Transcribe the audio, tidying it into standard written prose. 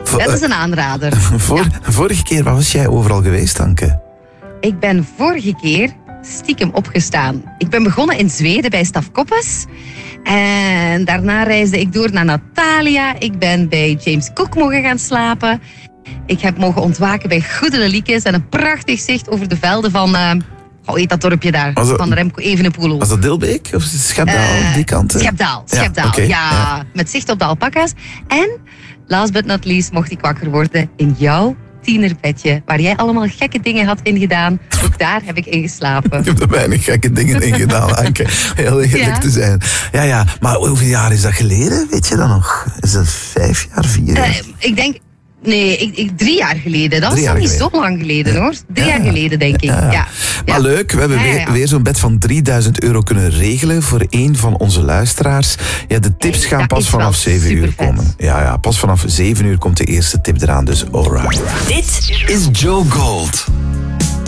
Dat is een aanrader. Vorige keer, waar was jij overal geweest, Anke? Ik ben vorige keer stiekem opgestaan. Ik ben begonnen in Zweden bij Staf Koppes. En daarna reisde ik door naar Natalia. Ik ben bij James Cook mogen gaan slapen. Ik heb mogen ontwaken bij Goede Leliekes en een prachtig zicht over de velden van... hoe heet dat dorpje daar? Van Remco Evenepoel. Was dat Dilbeek of Schepdaal, die kant? Schepdaal. Okay. Ja, met zicht op de alpaca's. En, last but not least, mocht ik wakker worden in jouw tienerbedje, waar jij allemaal gekke dingen had ingedaan. Ook daar heb ik in geslapen. Ik heb er weinig gekke dingen in gedaan, Anke. Heel eerlijk te zijn. Ja, maar hoeveel jaar is dat geleden? Weet je dat nog? Is dat 5 jaar, 4 jaar? Ik denk... Nee, 3 jaar geleden. Dat was nog niet zo lang geleden, hoor. 3 jaar geleden, denk ik. Ja. Maar leuk, we hebben weer zo'n bed van €3.000 kunnen regelen voor een van onze luisteraars. Ja, de tips gaan pas vanaf 7 uur komen. Ja, pas vanaf 7 uur komt de eerste tip eraan, dus alright. Dit is Joe Gold.